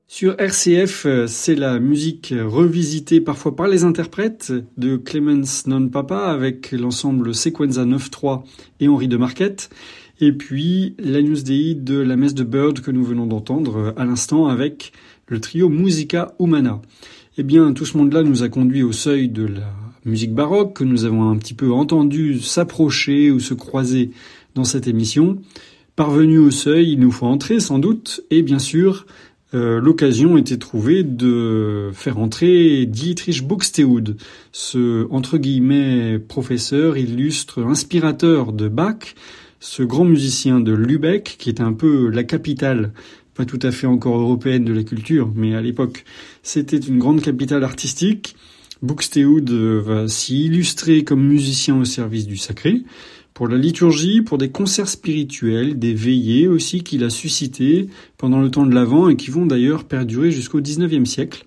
Sur RCF, c'est la musique revisitée parfois par les interprètes de Clemens Non Papa avec l'ensemble Sequenza 9-3 et Henri de Marquette. Et puis l'Agnus Dei de la messe de Byrd que nous venons d'entendre à l'instant avec le trio Musica Humana. Eh bien, tout ce monde-là nous a conduit au seuil de la musique baroque que nous avons un petit peu entendu s'approcher ou se croiser dans cette émission. Parvenu au seuil, il nous faut entrer sans doute et bien sûr l'occasion était trouvée de faire entrer Dietrich Buxtehude, ce entre guillemets professeur illustre, inspirateur de Bach, ce grand musicien de Lübeck qui est un peu la capitale, pas tout à fait encore européenne de la culture, mais à l'époque c'était une grande capitale artistique. Buxtehude va s'y illustrer comme musicien au service du sacré, pour la liturgie, pour des concerts spirituels, des veillées aussi qu'il a suscitées pendant le temps de l'Avent et qui vont d'ailleurs perdurer jusqu'au XIXe siècle.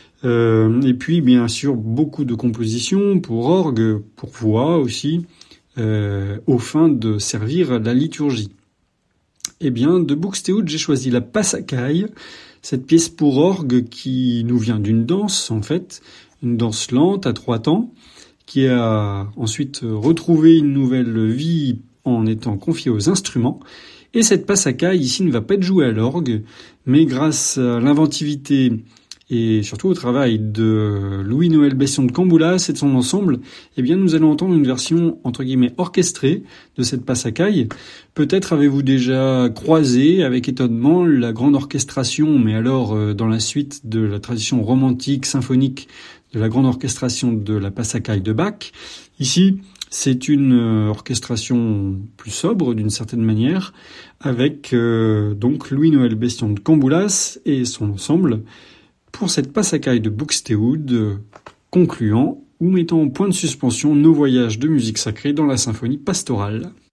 Et puis bien sûr beaucoup de compositions pour orgue, pour voix aussi, aux fins de servir la liturgie. Eh bien, de Buxtehude, j'ai choisi la Passacaille, cette pièce pour orgue qui nous vient d'une danse en fait, une danse lente à 3 temps, qui a ensuite retrouvé une nouvelle vie en étant confiée aux instruments. Et cette Passacaille ici ne va pas être jouée à l'orgue, mais grâce à l'inventivité et surtout au travail de Louis-Noël Besson de Camboulas et de son ensemble, eh bien nous allons entendre une version entre guillemets orchestrée de cette Passacaille. Peut-être avez-vous déjà croisé avec étonnement la grande orchestration, mais alors dans la suite de la tradition romantique symphonique de la grande orchestration de la Passacaille de Bach. Ici, c'est une orchestration plus sobre d'une certaine manière, avec donc Louis-Noël Besson de Camboulas et son ensemble pour cette Passacaille de Buxtehude, concluant ou mettant au point de suspension nos voyages de musique sacrée dans la symphonie pastorale.